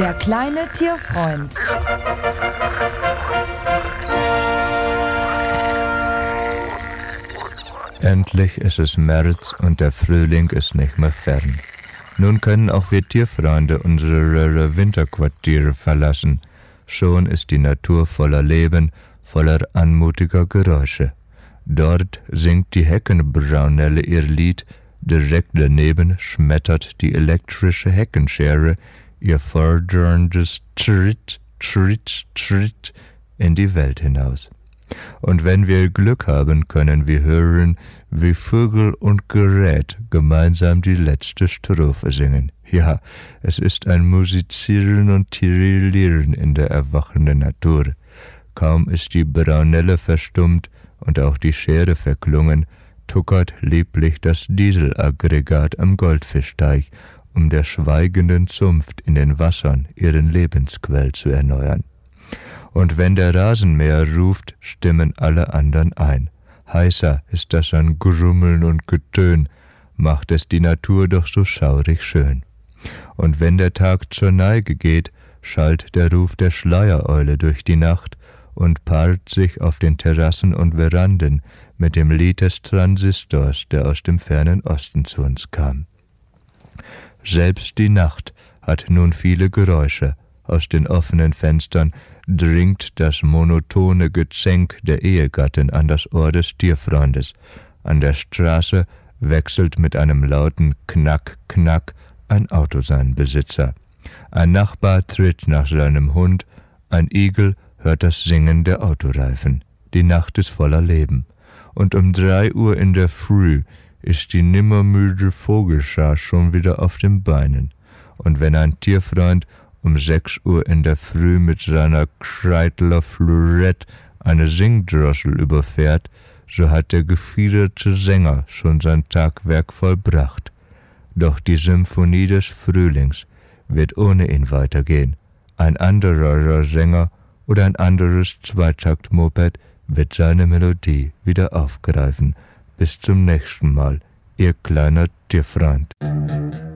Der kleine Tierfreund. Endlich ist es März und der Frühling ist nicht mehr fern. Nun können auch wir Tierfreunde unsere Winterquartiere verlassen. Schon ist die Natur voller Leben, voller anmutiger Geräusche. Dort singt die Heckenbraunelle ihr Lied, direkt daneben schmettert die elektrische Heckenschere ihr forderndes Tritt, Tritt, Tritt in die Welt hinaus. Und wenn wir Glück haben, können wir hören, wie Vögel und Gerät gemeinsam die letzte Strophe singen. Ja, es ist ein Musizieren und Tirillieren in der erwachenden Natur. Kaum ist die Braunelle verstummt und auch die Schere verklungen, tuckert lieblich das Dieselaggregat am Goldfischteich, um der schweigenden Zunft in den Wassern ihren Lebensquell zu erneuern. Und wenn der Rasenmäher ruft, stimmen alle anderen ein. Heißer ist das an Grummeln und Getön, macht es die Natur doch so schaurig schön. Und wenn der Tag zur Neige geht, schallt der Ruf der Schleiereule durch die Nacht und paart sich auf den Terrassen und Veranden mit dem Lied des Transistors, der aus dem fernen Osten zu uns kam. Selbst die Nacht hat nun viele Geräusche. Aus den offenen Fenstern dringt das monotone Gezänk der Ehegatten an das Ohr des Tierfreundes. An der Straße wechselt mit einem lauten Knack, Knack ein Auto seinen Besitzer. Ein Nachbar tritt nach seinem Hund, ein Igel hört das Singen der Autoreifen. Die Nacht ist voller Leben. Und um 3 Uhr in der Früh ist die nimmermüde Vogelschar schon wieder auf den Beinen. Und wenn ein Tierfreund um 6 Uhr in der Früh mit seiner Kreidler Fleurette eine Singdrossel überfährt, so hat der gefiederte Sänger schon sein Tagwerk vollbracht. Doch die Symphonie des Frühlings wird ohne ihn weitergehen. Ein anderer Sänger oder ein anderes Zweitaktmoped wird seine Melodie wieder aufgreifen. Bis zum nächsten Mal, Ihr kleiner Tierfreund.